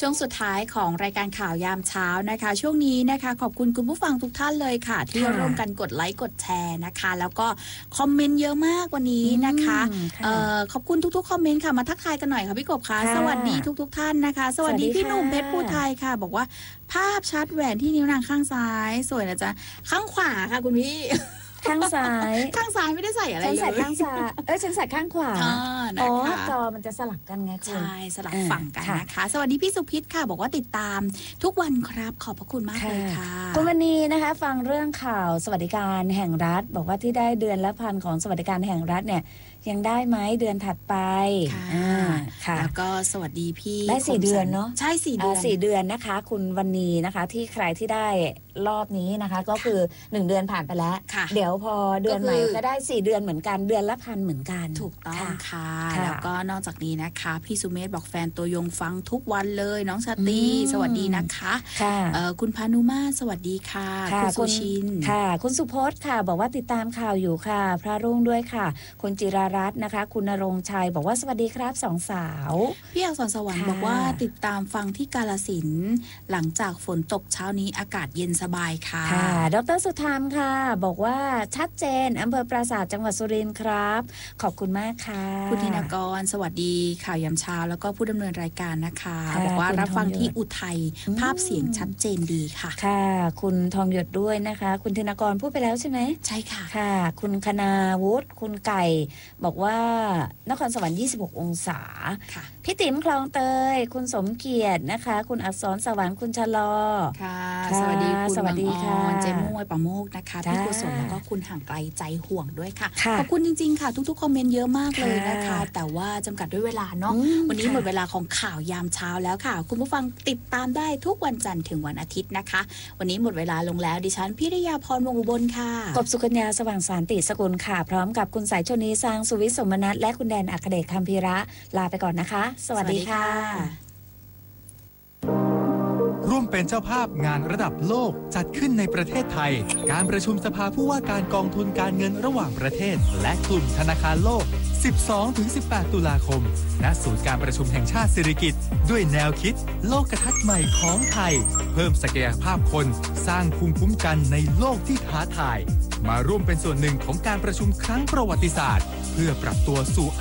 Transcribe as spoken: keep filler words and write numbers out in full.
ช่วงสุดท้ายของรายการข่าวยามเช้านะคะช่วงนี้นะคะขอบคุณคุณผู้ฟังทุกท่านเลยค่ะที่ร่วมกันกดไลค์กดแชร์นะคะแล้วก็คอมเมนต์เยอะมากวันนี้นะคะเอ่อขอบคุณทุกๆคอมเมนต์ค่ะมาทักทายกันหน่อยค่ะพี่กบคะสวัสดีทุกๆท่านนะคะสวัสดีพี่หนุ่มเพชรภูไทยค่ะบอกว่าภาพชัดแหวนที่นิ้วนางข้างซ้ายสวยนะจ๊ะข้างขวาค่ะคุณพี่ข้างซ้ายข้างซ้ายไม่ได้ใส่อะไรเลยฉันใส่ข้างซ้ายเอ้ยฉันใส่ข้างขวาอ๋อจอมันจะสลับกันไงคุณใช่สลับฝั่งกันนะคะสวัสดีพี่สุพิษค่ะบอกว่าติดตามทุกวันครับขอบพระคุณมากเลยค่ะคุณวันนี้นะคะฟังเรื่องข่าวสวัสดิการแห่งรัฐบอกว่าที่ได้เดือนละพันของสวัสดิการแห่งรัฐเนี่ยยังได้ไหมเดือนถัดไปค่ะแล้วก็สวัสดีพี่ได้สี่เดือนเนาะใช่สี่เดือนสี่เดือนนะคะคุณวันนี้นะคะที่ใครที่ได้รอบนี้นะคะก็คือหนึ่งเดือนผ่านไปแล้วเดี๋ยวพอเดือนใหม่ก็ได้สี่เดือนเหมือนกันเดือนละพันเหมือนกันถูกต้องค่ะแล้วก็นอกจากนี้นะคะพี่สุเมธบอกแฟนตัวยงฟังทุกวันเลยน้องชาตรีสวัสดีนะคะคุณพานุมาสวัสดีค่ะคุณสุชินค่ะคุณสุพจน์ค่ะบอกว่าติดตามข่าวอยู่ค่ะพระรุ่งด้วยค่ะคุณจิรารัตน์นะคะคุณณรงค์ชัยบอกว่าสวัสดีครับสองสาวพี่อักษรสวรรค์บอกว่าติดตามฟังที่กาฬสินธุ์หลังจากฝนตกเช้านี้อากาศเย็นสบายค่ะค่ะดร.สุธรรมค่ะบอกว่าชัดเจนอำเภอปราสาทจังหวัดสุรินทร์ครับขอบคุณมากค่ะคุณธินกรสวัสดีข่าวยามเช้าแล้วก็ผู้ดำเนินรายการนะคะบอกว่ารับฟังที่อุทัยภาพเสียงชัดเจนดีค่ะค่ะคุณทองหยดด้วยนะคะคุณธินกรพูดไปแล้วใช่ไหมใช่ค่ะค่ะคุณคณาวุฒิคุณไก่บอกว่านครสวรรค์ยี่สิบหกองศาค่ะพี่ติ๋มคลองเตยคุณสมเกียรตินะคะคุณอักษรสวรรค์คุณชะลอค่ะสวัสดีคุณสวัสดีค่ะเจมวยปะโมกนะคะพี่กุศลแล้วก็คุณห่างไกลใจห่วงด้วยค่ะขอบคุณจริงๆค่ะทุกๆคอมเมนต์เยอะมากเลยนะคะแต่ว่าจำกัดด้วยเวลาเนาะวันนี้หมดเวลาของข่าวยามเช้าแล้วค่ะคุณผู้ฟังติดตามได้ทุกวันจันทร์ถึงวันอาทิตย์นะคะวันนี้หมดเวลาลงแล้วดิฉันพิริยาพรวงอุบลค่ะกบสุกัญญาสว่างสารติสกุลค่ะพร้อมกับคุณสายชนีสร้างสุวิทย์สมนัสและคุณแดนอัครเดชคำพีระลาไปก่อนนะคะสวัสดีค่ะร่วมเป็นเจ้าภาพงานระดับโลกจัดขึ้นในประเทศไทยการประชุมสภาผู้ว่าการกองทุนการเงินระหว่างประเทศและกลุ่มธนาคารโลก สิบสองถึงสิบแปด ตุลาคมณศูนย์การประชุมแห่งชาติสิริกิติ์ด้วยแนวคิดโลกทัศน์ใหม่ของไทยเพิ่มศักยภาพคนสร้างภูมิคุ้มกันในโลกที่ท้าทายมาร่วมเป็นส่วนหนึ่งของการประชุมครั้งประวัติศาสตร์เพื่อปรับตัวสู่